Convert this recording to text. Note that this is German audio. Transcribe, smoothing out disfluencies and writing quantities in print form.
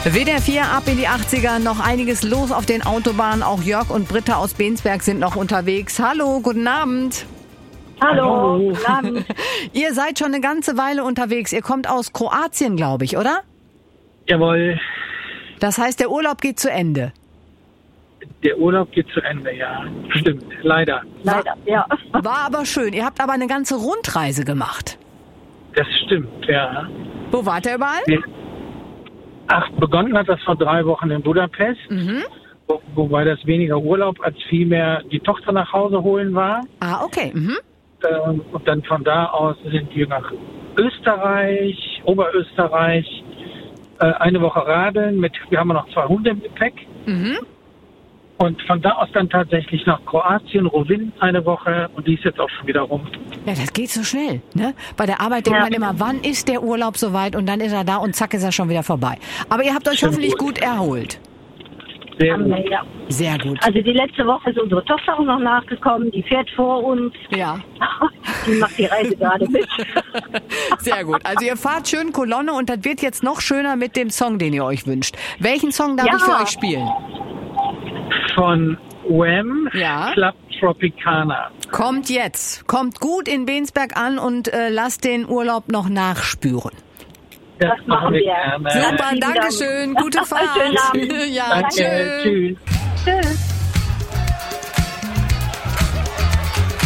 WDR 4 ab in die 80er, noch einiges los auf den Autobahnen. Auch Jörg und Britta aus Bensberg sind noch unterwegs. Hallo, guten Abend. Hallo, guten Abend. Ihr seid schon eine ganze Weile unterwegs. Ihr kommt aus Kroatien, glaube ich, oder? Jawohl. Das heißt, der Urlaub geht zu Ende. Der Urlaub geht zu Ende, ja. Stimmt, leider. Leider, ja. War aber schön. Ihr habt aber eine ganze Rundreise gemacht. Das stimmt, ja. Wo wart ihr überall? Begonnen hat das vor 3 Wochen in Budapest. Wobei das weniger Urlaub als vielmehr die Tochter nach Hause holen war. Ah, okay. Und dann von da aus sind wir nach Österreich, Oberösterreich, eine Woche radeln. Wir haben noch 2 Hunde im Gepäck. Und von da aus dann tatsächlich nach Kroatien, Rovinj eine Woche. Und die ist jetzt auch schon wieder rum. Ja, das geht so schnell, ne? Bei der Arbeit denkt man immer, wann ist der Urlaub soweit? Und dann ist er da und zack ist er schon wieder vorbei. Aber ihr habt euch hoffentlich gut erholt. Sehr gut. Ja. Sehr gut. Also die letzte Woche ist unsere Tochter auch noch nachgekommen. Die fährt vor uns. Ja. Die macht die Reise gerade mit. Sehr gut. Also ihr fahrt schön Kolonne und das wird jetzt noch schöner mit dem Song, den ihr euch wünscht. Welchen Song darf ich für euch spielen? Von Wham! Ja. Club Tropicana. Kommt jetzt. Kommt gut in Bensberg an und lasst den Urlaub noch nachspüren. Das machen wir. gerne. Super, Vielen danke schön. Gute Fahrt. Schönen Abend. Ja, Danke, tschüss. Tschüss.